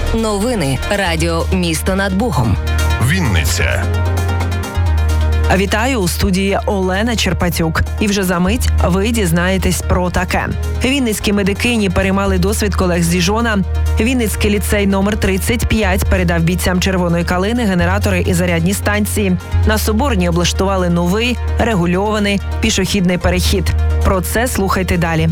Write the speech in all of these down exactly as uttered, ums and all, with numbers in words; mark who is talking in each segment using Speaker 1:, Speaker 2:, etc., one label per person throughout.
Speaker 1: Новини Радіо Місто над Богом.
Speaker 2: Вінниця.
Speaker 3: Вітаю, у студії Олена Черпатюк. І вже за мить ви дізнаєтесь про таке. Вінницькі медикині переймали досвід колег з Діжона. Вінницький ліцей номер тридцять п'ять передав бійцям Червоної калини генератори і зарядні станції. На Соборній облаштували новий регульований пішохідний перехід. Про це слухайте далі.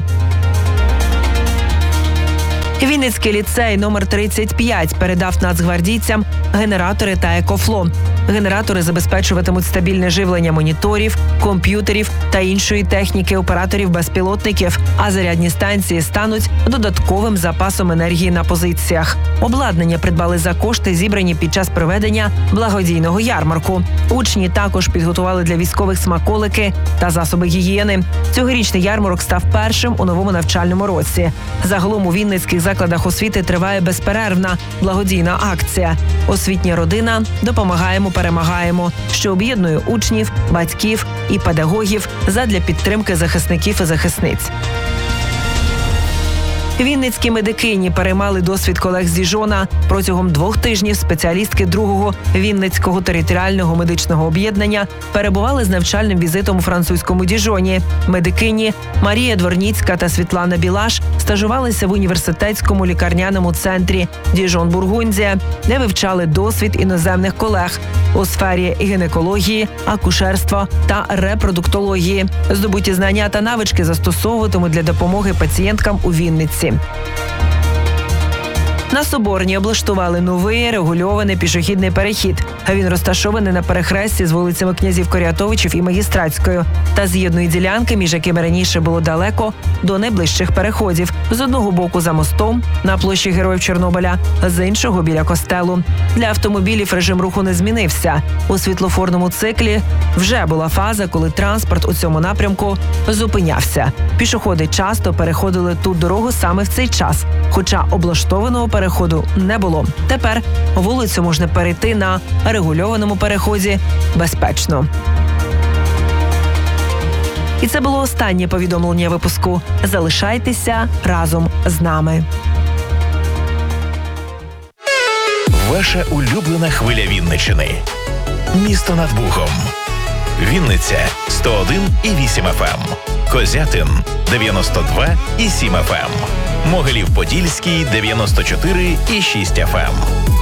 Speaker 3: Вінницький ліцей номер тридцять п'ять передав нацгвардійцям генератори та екофло. Генератори забезпечуватимуть стабільне живлення моніторів, комп'ютерів та іншої техніки операторів безпілотників, а зарядні станції стануть додатковим запасом енергії на позиціях. Обладнання придбали за кошти, зібрані під час проведення благодійного ярмарку. Учні також підготували для військових смаколики та засоби гігієни. Цьогорічний ярмарок став першим у новому навчальному році. Загалом у вінницьких закладах освіти триває безперервна благодійна акція «Освітня родина. Допомагаємо, перемагаємо», що об'єднує учнів, батьків і педагогів задля підтримки захисників і захисниць. Вінницькі медикині переймали досвід колег з Діжона. Протягом двох тижнів спеціалістки другого Вінницького територіального медичного об'єднання перебували з навчальним візитом у французькому Діжоні. Медикині Марія Дворніцька та Світлана Білаш стажувалися в університетському лікарняному центрі Діжон-Бургундія, де вивчали досвід іноземних колег у сфері гінекології, акушерства та репродуктології. Здобуті знання та навички застосовуватимуть для допомоги пацієнткам у Вінниці. На Соборній облаштували новий регульований пішохідний перехід. Він розташований на перехресті з вулицями князів Корятовичів і Магістратською та з'єднує ділянки, між якими раніше було далеко до найближчих переходів. З одного боку за мостом на площі Героїв Чорнобиля, з іншого біля костелу. Для автомобілів режим руху не змінився. У світлофорному циклі вже була фаза, коли транспорт у цьому напрямку зупинявся. Пішоходи часто переходили тут дорогу саме в цей час, хоча облаштованого переходу не було. Тепер вулицю можна перейти на регульованому переході безпечно. І це було останнє повідомлення випуску. Залишайтеся разом з нами.
Speaker 2: Ваша улюблена хвиля Вінниччини. Місто над Богом. Вінниця сто один і вісім еф ем. Козятин дев'яносто два і сім еф ем. Могилів-Подільський дев'яносто чотири і шість еф ем.